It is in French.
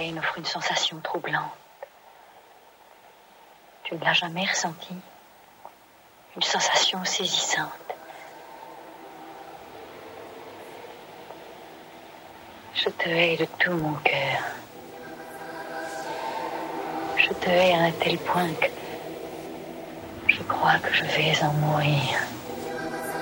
soleil m'offre une sensation troublante. Tu ne l'as jamais ressenti? Une sensation saisissante. Je te hais de tout mon cœur. Je te hais à un tel point que je crois que je vais en mourir.